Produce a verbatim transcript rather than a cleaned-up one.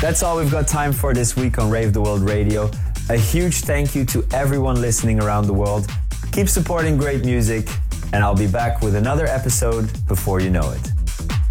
That's all we've got time for this week on Rave the World Radio. A huge thank you to everyone listening around the world. Keep supporting great music, and I'll be back with another episode before you know it.